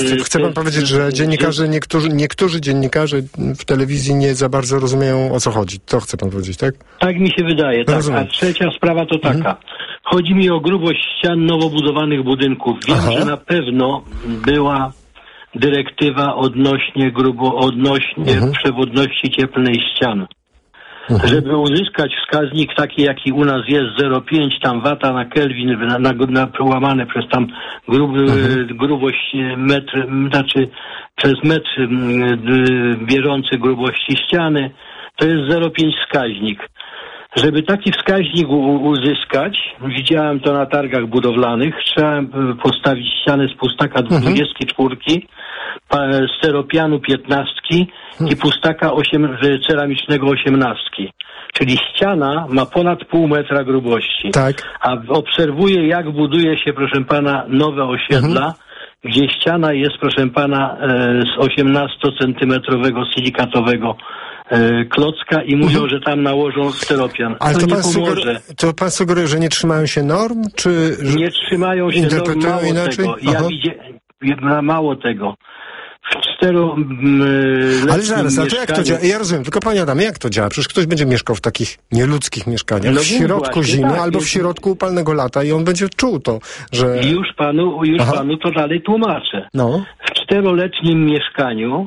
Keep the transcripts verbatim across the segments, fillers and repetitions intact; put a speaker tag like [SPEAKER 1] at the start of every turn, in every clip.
[SPEAKER 1] Chce pan powiedzieć, że dziennikarze, niektórzy, niektórzy dziennikarze w telewizji nie za bardzo rozumieją, o co chodzi. To chce pan powiedzieć, tak?
[SPEAKER 2] Tak mi się wydaje, tak. A trzecia sprawa to taka. Mhm. Chodzi mi o grubość ścian nowo budowanych budynków. Wiem, Aha. że na pewno była dyrektywa odnośnie grubo, odnośnie mhm. przewodności cieplnej ścian. Mhm. Żeby uzyskać wskaźnik taki, jaki u nas jest, zero przecinek pięć tam wata na Kelvin, na, na, na łamane przez tam grub, mhm. grubość metr, znaczy przez metr bieżący grubości ściany, to jest zero przecinek pięć wskaźnik. Żeby taki wskaźnik u, uzyskać, widziałem to na targach budowlanych, trzeba postawić ścianę z pustaka dwudziestki czwórki, steropianu piętnastki i pustaka osiem, ceramicznego osiemnastki. Czyli ściana ma ponad pół metra grubości.
[SPEAKER 1] Tak.
[SPEAKER 2] A obserwuję, jak buduje się, proszę pana, nowe osiedla, mhm. gdzie ściana jest, proszę pana, z osiemnastocentymetrowego silikatowego klocka i mówią, mhm. że tam nałożą steropian.
[SPEAKER 1] Ale to,
[SPEAKER 2] to,
[SPEAKER 1] pan
[SPEAKER 2] nie
[SPEAKER 1] sugeruje, to pan sugeruje, że nie trzymają się norm? Czy
[SPEAKER 2] nie trzymają się norm, mało
[SPEAKER 1] inaczej?
[SPEAKER 2] tego. Ja widzę, mało tego. W cztero
[SPEAKER 1] Ale zaraz, a to jak to działa? Ja rozumiem, tylko panie Adamie, jak to działa? Przecież ktoś będzie mieszkał w takich nieludzkich mieszkaniach, no w środku właśnie, zimy, tak, albo w środku upalnego lata i on będzie czuł to, że...
[SPEAKER 2] Już panu, już panu to dalej tłumaczę.
[SPEAKER 1] No.
[SPEAKER 2] W czteroletnim mieszkaniu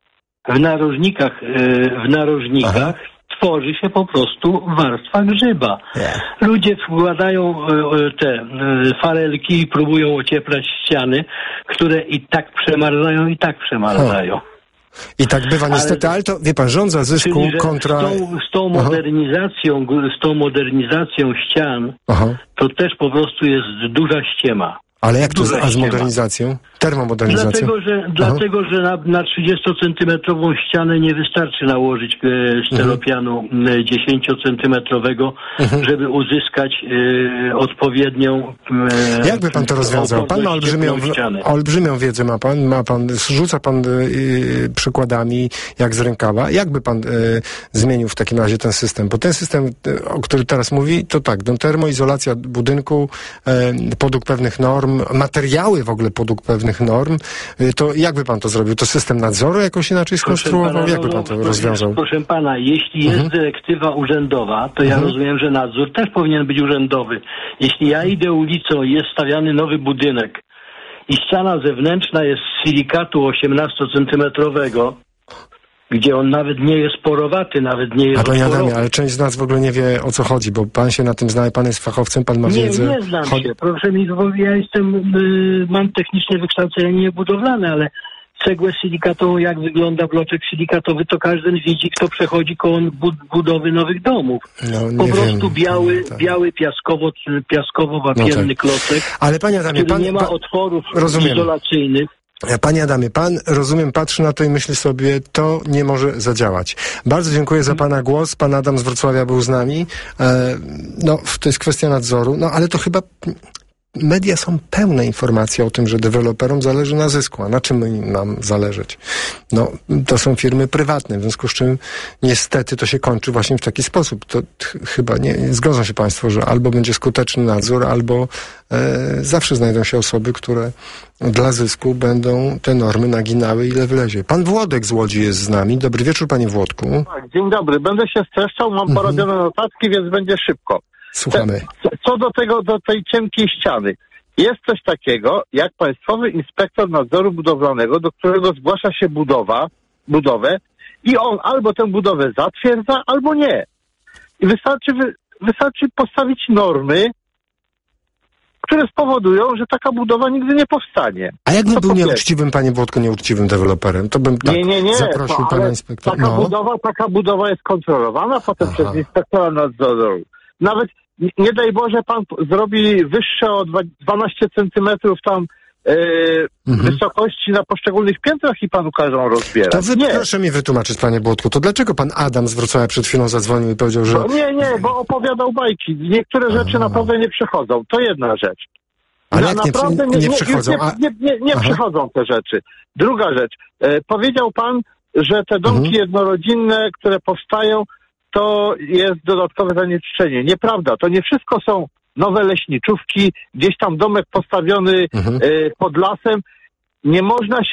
[SPEAKER 2] w narożnikach, w narożnikach Aha. tworzy się po prostu warstwa grzyba. Yeah. Ludzie wkładają te farelki i próbują ocieplać ściany, które i tak przemarzają, i tak przemarzają.
[SPEAKER 1] Oh. I tak bywa niestety, ale, ale to, wie pan, rządza zysku
[SPEAKER 2] czyli,
[SPEAKER 1] kontra...
[SPEAKER 2] Z tą, z tą modernizacją, z tą modernizacją ścian, Aha. to też po prostu jest duża ściema.
[SPEAKER 1] Ale jak to z, a z modernizacją? Termomodernizacją?
[SPEAKER 2] Dlatego, że, dlatego, że na, na trzydziestocentymetrową ścianę nie wystarczy nałożyć e, steropianu mhm. dziesięciocentymetrowego, mhm. żeby uzyskać e, odpowiednią
[SPEAKER 1] e, Jak by pan to rozwiązał? Pan ma olbrzymią, olbrzymią wiedzę, ma pan, ma pan, rzuca pan e, przykładami jak z rękawa. Jak by pan e, zmienił w takim razie ten system? Bo ten system, e, o którym teraz mówi, to tak, no, termoizolacja budynku e, podług pewnych norm, materiały w ogóle podług pewnych norm, to jakby pan to zrobił? To system nadzoru jakoś inaczej skonstruował? Jakby pan to rozwiązał?
[SPEAKER 2] Proszę pana, jeśli jest mhm. dyrektywa urzędowa, to ja mhm. rozumiem, że nadzór też powinien być urzędowy. Jeśli ja idę ulicą i jest stawiany nowy budynek i ściana zewnętrzna jest z silikatu osiemnastocentymetrowego, gdzie on nawet nie jest porowaty, nawet nie jest...
[SPEAKER 1] A panie Adamie, ale część z nas w ogóle nie wie, o co chodzi, bo pan się na tym zna, pan jest fachowcem, pan ma
[SPEAKER 2] nie,
[SPEAKER 1] wiedzę...
[SPEAKER 2] Nie, nie znam Chod... się. Proszę mi, bo ja jestem, y, mam techniczne wykształcenie budowlane, ale cegłę silikatową, jak wygląda bloczek silikatowy, to każdy widzi, kto przechodzi koło budowy nowych domów. No, po prostu wiem. biały, no, tak. biały piaskowo, piaskowo-wapienny no, tak. klocek,
[SPEAKER 1] ale panie Adamie,
[SPEAKER 2] który
[SPEAKER 1] pan,
[SPEAKER 2] nie ma
[SPEAKER 1] pan...
[SPEAKER 2] otworów
[SPEAKER 1] Rozumiem.
[SPEAKER 2] izolacyjnych.
[SPEAKER 1] Panie Adamie, pan, rozumiem, patrzy na to i myśli sobie, to nie może zadziałać. Bardzo dziękuję za pana głos. Pan Adam z Wrocławia był z nami. E, no, to jest kwestia nadzoru, no ale to chyba... Media są pełne informacji o tym, że deweloperom zależy na zysku. A na czym nam zależeć? No, to są firmy prywatne, w związku z czym niestety to się kończy właśnie w taki sposób. To ch- chyba nie, zgodzą się państwo, że albo będzie skuteczny nadzór, albo e, zawsze znajdą się osoby, które dla zysku będą te normy naginały, ile wlezie. Pan Włodek z Łodzi jest z nami. Dobry wieczór, panie Włodku.
[SPEAKER 3] Tak, dzień dobry. Będę się streszczał, mam mhm. porobione notatki, więc będzie szybko.
[SPEAKER 1] Słuchamy.
[SPEAKER 3] Co do tego, do tej cienkiej ściany. Jest coś takiego, jak Państwowy Inspektor Nadzoru Budowlanego, do którego zgłasza się budowa, budowę i on albo tę budowę zatwierdza, albo nie. I wystarczy, wystarczy postawić normy, które spowodują, że taka budowa nigdy nie powstanie.
[SPEAKER 1] A jakbym był nieuczciwym, panie Włodko, nieuczciwym deweloperem, to bym tak
[SPEAKER 3] nie, nie, nie,
[SPEAKER 1] zaprosił
[SPEAKER 3] no,
[SPEAKER 1] pana inspektora.
[SPEAKER 3] Taka,
[SPEAKER 1] no.
[SPEAKER 3] budowa, taka budowa jest kontrolowana potem Aha. przez Inspektora Nadzoru. Nawet nie daj Boże, pan zrobi wyższe o dwanaście centymetrów tam yy, mhm. wysokości na poszczególnych piętrach i panu każą rozbierać.
[SPEAKER 1] To wy,
[SPEAKER 3] nie.
[SPEAKER 1] proszę mi wytłumaczyć, panie Błotku, to dlaczego pan Adam z Wrocławia przed chwilą zadzwonił i powiedział, że...
[SPEAKER 3] No nie, nie, bo opowiadał bajki. Niektóre Aha. rzeczy naprawdę nie przechodzą. To jedna rzecz.
[SPEAKER 1] Ale
[SPEAKER 3] Na,
[SPEAKER 1] jak
[SPEAKER 3] naprawdę
[SPEAKER 1] nie, nie, nie
[SPEAKER 3] przechodzą? Nie, nie, nie, nie przechodzą te rzeczy. Druga rzecz. E, powiedział pan, że te domki mhm. jednorodzinne, które powstają, to jest dodatkowe zanieczyszczenie. Nieprawda. To nie wszystko są nowe leśniczówki, gdzieś tam domek postawiony mhm. e, pod lasem. nie można się